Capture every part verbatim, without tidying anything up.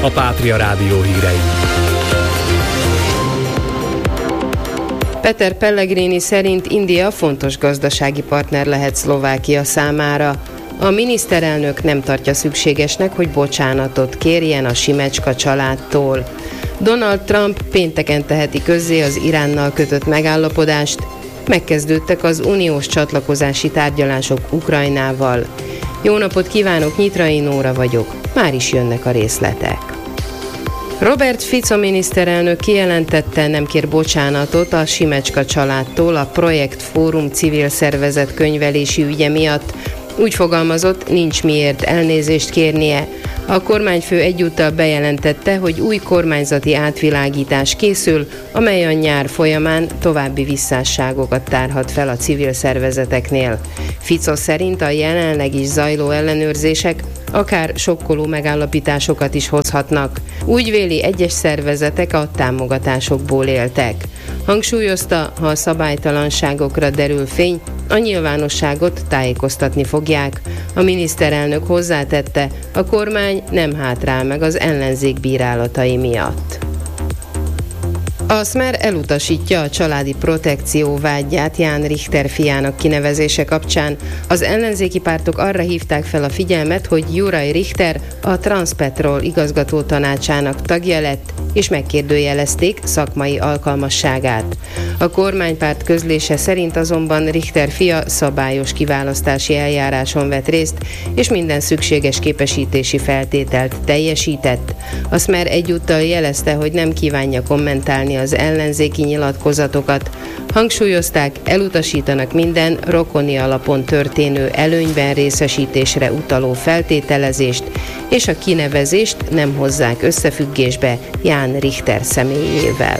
a Pátria Rádió hírei. Peter Pellegrini szerint India fontos gazdasági partner lehet Szlovákia számára. A miniszterelnök nem tartja szükségesnek, hogy bocsánatot kérjen a Simecska családtól. Donald Trump pénteken teheti közzé az Iránnal kötött megállapodást. Megkezdődtek az uniós csatlakozási tárgyalások Ukrajnával. Jó napot kívánok, Nyitrai Nóra vagyok. Már is jönnek a részletek. Robert Fico miniszterelnök kijelentette, nem kér bocsánatot a Simecska családtól a Projekt Fórum civil szervezet könyvelési ügye miatt. Úgy fogalmazott, nincs miért elnézést kérnie. A kormányfő egyúttal bejelentette, hogy új kormányzati átvilágítás készül, amely a nyár folyamán további visszásságokat tárhat fel a civil szervezeteknél. Fico szerint a jelenleg is zajló ellenőrzések akár sokkoló megállapításokat is hozhatnak. Úgy véli, egyes szervezetek a támogatásokból éltek. Hangsúlyozta, ha a szabálytalanságokra derül fény, a nyilvánosságot tájékoztatni fogják. A miniszterelnök hozzátette, a kormány nem hátrál meg az ellenzék bírálatai miatt. A Smer elutasítja a családi protekció vágyát Ján Richter fiának kinevezése kapcsán. Az ellenzéki pártok arra hívták fel a figyelmet, hogy Juraj Richter a Transpetrol igazgató tanácsának tagja lett, és megkérdőjelezték szakmai alkalmasságát. A kormánypárt közlése szerint azonban Richter fia szabályos kiválasztási eljáráson vett részt, és minden szükséges képesítési feltételt teljesített. A Smer egyúttal jelezte, hogy nem kívánja kommentálni az ellenzéki nyilatkozatokat. Hangsúlyozták, elutasítanak minden rokoni alapon történő előnyben részesítésre utaló feltételezést, és a kinevezést nem hozzák összefüggésbe Ján Richter személyével.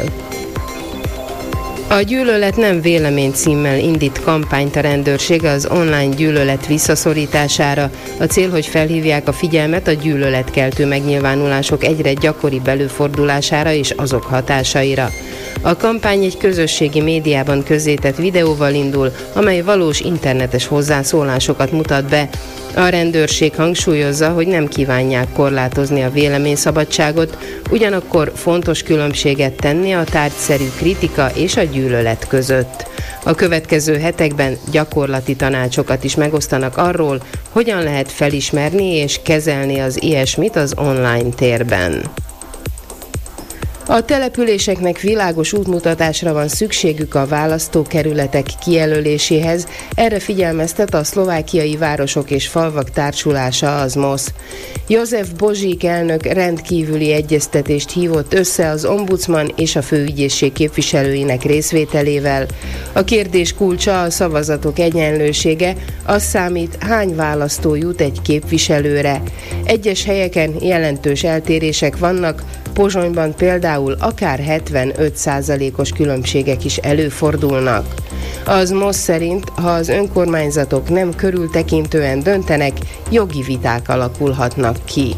A Gyűlölet nem vélemény címmel indít kampányt a rendőrség az online gyűlölet visszaszorítására. A cél, hogy felhívják a figyelmet a gyűlöletkeltő megnyilvánulások egyre gyakoribb előfordulására és azok hatásaira. A kampány egy közösségi médiában közzétett videóval indul, amely valós internetes hozzászólásokat mutat be. A rendőrség hangsúlyozza, hogy nem kívánják korlátozni a véleményszabadságot, ugyanakkor fontos különbséget tenni a tárgyszerű kritika és a gyűlölet között. A következő hetekben gyakorlati tanácsokat is megosztanak arról, hogyan lehet felismerni és kezelni az ilyesmit az online térben. A településeknek világos útmutatásra van szükségük a választókerületek kijelöléséhez, erre figyelmeztet a szlovákiai városok és falvak társulása, az MOSZ. József Bozsík elnök rendkívüli egyeztetést hívott össze az ombudsman és a főügyészség képviselőinek részvételével. A kérdés kulcsa a szavazatok egyenlősége, az számít, hány választó jut egy képviselőre. Egyes helyeken jelentős eltérések vannak, Pozsonyban például akár hetvenöt százalékos különbségek is előfordulnak. Az MOSZ szerint, ha az önkormányzatok nem körültekintően döntenek, jogi viták alakulhatnak ki.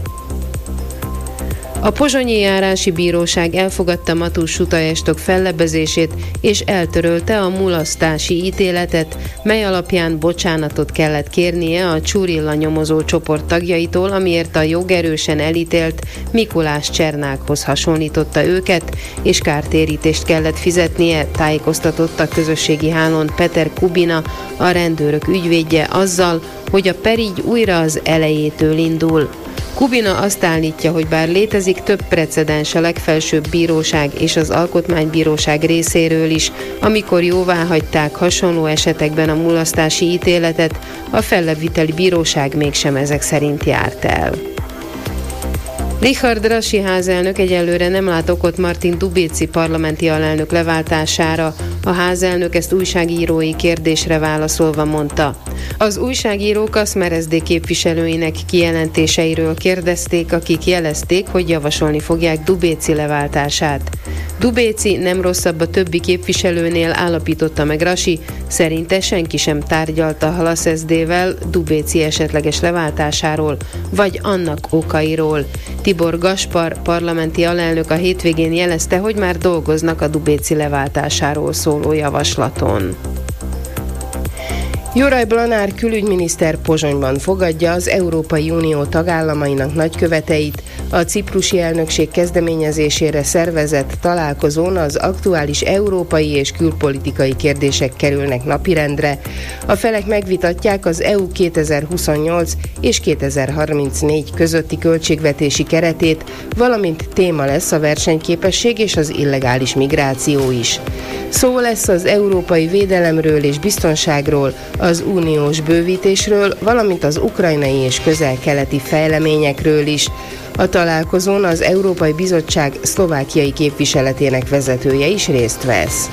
A Pozsonyi járási bíróság elfogadta Matús Sutajestok fellebbezését és eltörölte a mulasztási ítéletet, mely alapján bocsánatot kellett kérnie a Csurilla nyomozó csoport tagjaitól, amiért a jogerősen elítélt Mikulás Csernákhoz hasonlította őket, és kártérítést kellett fizetnie, tájékoztatott a közösségi hálón Peter Kubina, a rendőrök ügyvédje azzal, hogy a per így újra az elejétől indul. Kubina azt állítja, hogy bár létezik több precedens a legfelsőbb bíróság és az alkotmánybíróság részéről is, amikor jóváhagyták hasonló esetekben a mulasztási ítéletet, a fellebbviteli bíróság mégsem ezek szerint járt el. Richard Rasi házelnök egyelőre nem lát okot Martin Dubéci parlamenti alelnök leváltására. A házelnök ezt újságírói kérdésre válaszolva mondta. Az újságírók a Smer es zé dé képviselőinek kijelentéseiről kérdezték, akik jelezték, hogy javasolni fogják Dubéci leváltását. Dubéci nem rosszabb a többi képviselőnél, állapította meg Rasi, szerinte senki sem tárgyalta a Hlas es zé dé-vel Dubéci esetleges leváltásáról, vagy annak okairól. Tibor Gaspar, parlamenti alelnök a hétvégén jelezte, hogy már dolgoznak a Dubéci leváltásáról szóló javaslaton. Juraj Blanár külügyminiszter Pozsonyban fogadja az Európai Unió tagállamainak nagyköveteit, A ciprusi elnökség kezdeményezésére szervezett találkozón az aktuális európai és külpolitikai kérdések kerülnek napirendre. A felek megvitatják az é u kétezer-huszonnyolc és kétezer-harmincnégy közötti költségvetési keretét, valamint téma lesz a versenyképesség és az illegális migráció is. Szó lesz az európai védelemről és biztonságról, az uniós bővítésről, valamint az ukrajnai és közel-keleti fejleményekről is. A találkozón az Európai Bizottság szlovákiai képviseletének vezetője is részt vesz.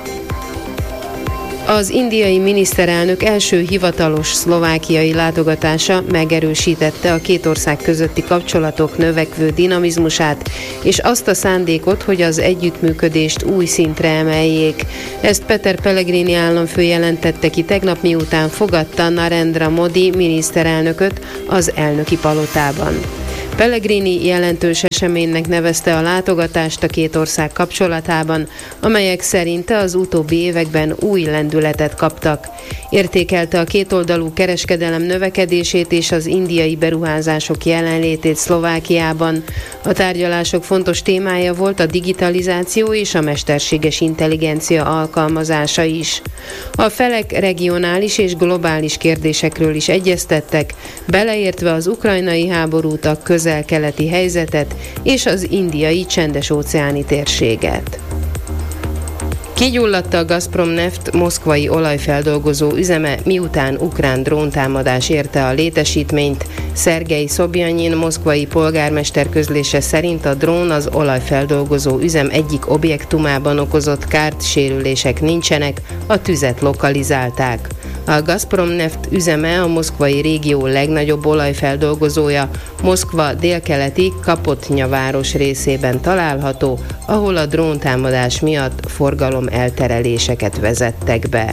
Az indiai miniszterelnök első hivatalos szlovákiai látogatása megerősítette a két ország közötti kapcsolatok növekvő dinamizmusát, és azt a szándékot, hogy az együttműködést új szintre emeljék. Ezt Peter Pellegrini államfő jelentette ki tegnap, miután fogadta Narendra Modi miniszterelnököt az elnöki palotában. Pellegrini jelentős eseménynek nevezte a látogatást a két ország kapcsolatában, amelyek szerinte az utóbbi években új lendületet kaptak. Értékelte a kétoldalú kereskedelem növekedését és az indiai beruházások jelenlétét Szlovákiában. A tárgyalások fontos témája volt a digitalizáció és a mesterséges intelligencia alkalmazása is. A felek regionális és globális kérdésekről is egyeztettek, beleértve az ukrajnai háborút, a közel-keleti helyzetet és az indiai csendes-óceáni térséget. Kigyulladt a Gazprom Neft moszkvai olajfeldolgozó üzeme, miután ukrán dróntámadás érte a létesítményt. Szergej Szobjanyin moszkvai polgármester közlése szerint a drón az olajfeldolgozó üzem egyik objektumában okozott kárt, sérülések nincsenek, a tüzet lokalizálták. A Gazprom Neft üzeme a moszkvai régió legnagyobb olajfeldolgozója, Moszkva délkeleti Kapotnya város részében található, ahol a dróntámadás miatt forgalom eltereléseket vezettek be.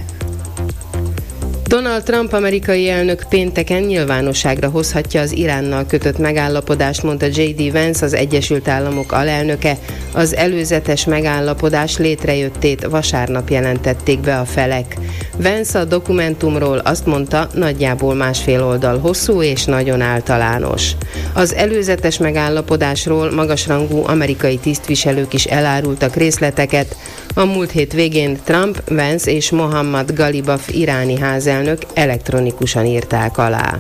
Donald Trump amerikai elnök pénteken nyilvánosságra hozhatja az Iránnal kötött megállapodást, mondta jé dé Vance, az Egyesült Államok alelnöke. Az előzetes megállapodás létrejöttét vasárnap jelentették be a felek. Vance a dokumentumról azt mondta, nagyjából másfél oldal hosszú és nagyon általános. Az előzetes megállapodásról magasrangú amerikai tisztviselők is elárultak részleteket. A múlt hét végén Trump, Vance és Mohammad Galibaf iráni házelnök elektronikusan írták alá.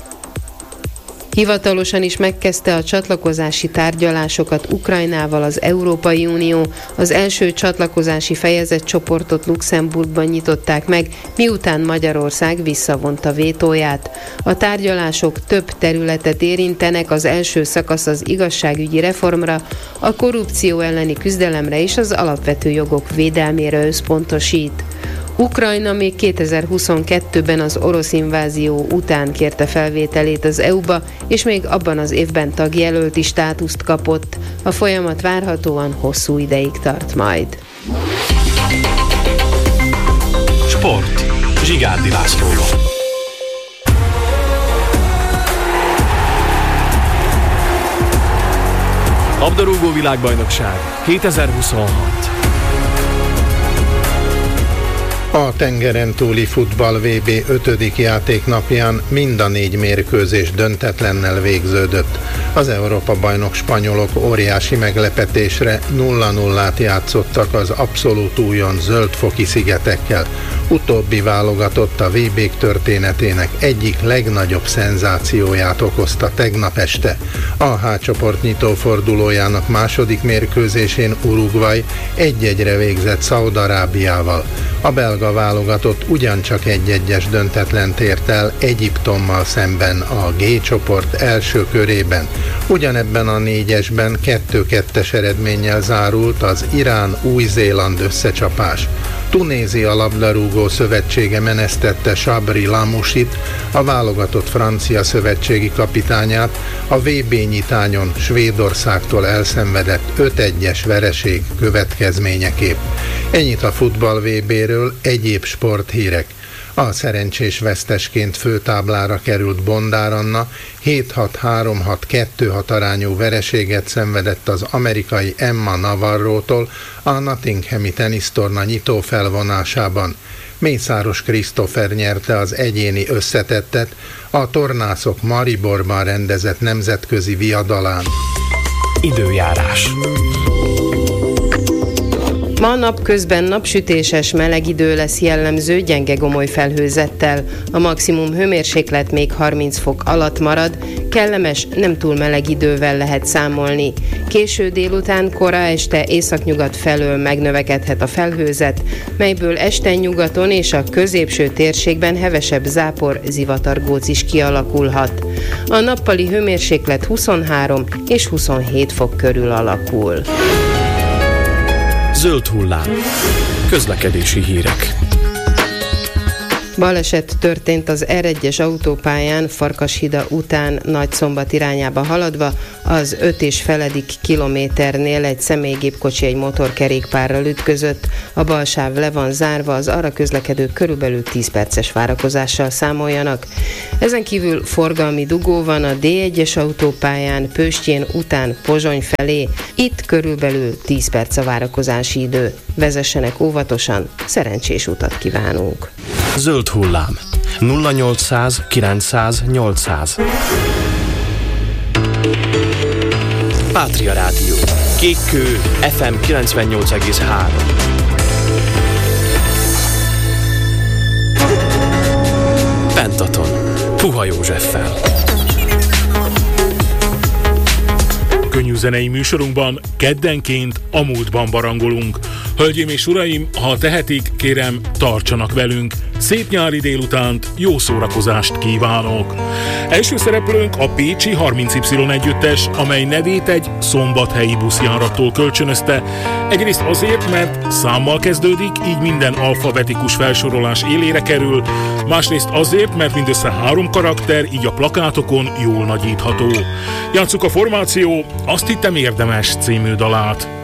Hivatalosan is megkezdte a csatlakozási tárgyalásokat Ukrajnával az Európai Unió. Az első csatlakozási fejezetcsoportot Luxemburgban nyitották meg, miután Magyarország visszavonta vétóját. A tárgyalások több területet érintenek, az első szakasz az igazságügyi reformra, a korrupció elleni küzdelemre és az alapvető jogok védelmére összpontosít. Ukrajna még kétezer-huszonkettőben az orosz invázió után kérte felvételét az é u-ba, és még abban az évben tagjelölti státuszt kapott. A folyamat várhatóan hosszú ideig tart majd. Sport. Zsigárdi Lászlóval. Labdarúgó világbajnokság kétezer-huszonhat. A tengeren túli futball vé bé ötödik játéknapján mind a négy mérkőzés döntetlennel végződött. Az Európa-bajnok spanyolok óriási meglepetésre nulla nullát játszottak az abszolút újon Zöld-foki szigetekkel. Utóbbi válogatott a vé bék történetének egyik legnagyobb szenzációját okozta tegnap este. A H csoport nyitófordulójának második mérkőzésén Uruguay egy-egyre végzett Szaúd-Arábiával. A belga válogatott ugyancsak egy-egyes döntetlent ért el Egyiptommal szemben a G csoport első körében. Ugyanebben a négyesben kettő-kettes eredménnyel zárult az Irán-Új-Zéland összecsapás. Tunézia labdarúgó szövetsége menesztette Sabri Lamouchit, a válogatott francia szövetségi kapitányát, a vé bé nyitányon Svédországtól elszenvedett öt egyes vereség következményeképp. Ennyit a futball vé béről, egyéb sporthírek. A szerencsés vesztesként főtáblára került Bondár Anna hét hat három hat kettő hat arányú vereséget szenvedett az amerikai Emma Navarrótól a Nottinghami tenisztorna nyitó felvonásában. Mészáros Christopher nyerte az egyéni összetettet a tornászok Mariborban rendezett nemzetközi viadalán. Időjárás. Ma napközben napsütéses meleg idő lesz jellemző, gyenge gomoly felhőzettel. A maximum hőmérséklet még harminc fok alatt marad, kellemes, nem túl meleg idővel lehet számolni. Késő délután, kora este északnyugat felől megnövekedhet a felhőzet, melyből este nyugaton és a középső térségben hevesebb zápor, zivatargóc is kialakulhat. A nappali hőmérséklet huszonhárom és huszonhét fok körül alakul. Zöld hullám. Közlekedési hírek. Baleset történt az er egyes autópályán Farkashida után Nagyszombat irányába haladva, az öt és feledik kilométernél egy személygépkocsi egy motorkerékpárral ütközött, a bal sáv le van zárva, az arra közlekedők körülbelül tíz perces várakozással számoljanak. Ezen kívül forgalmi dugó van a dé egyes autópályán Pőstjén után Pozsony felé, itt körülbelül tíz perc a várakozási idő. Vezessenek óvatosan, szerencsés utat kívánunk! Zöld hullám. nulla nyolcszáz kilencszáz nyolcszáz. Pátria Rádió. Kék Kő ef em kilencvennyolc egész három. Pentaton. Puha Józseffel. Könnyű zenei műsorunkban keddenként a múltban barangolunk. Hölgyeim és uraim, ha tehetik, kérem, tartsanak velünk. Szép nyári délutánt, jó szórakozást kívánok! Első szereplőnk a pécsi harminc Y együttes, amely nevét egy szombathelyi buszjárattól kölcsönözte. Egyrészt azért, mert számmal kezdődik, így minden alfabetikus felsorolás élére kerül, másrészt azért, mert mindössze három karakter, így a plakátokon jól nagyítható. Játsszuk a formáció Azt hittem érdemes című dalát.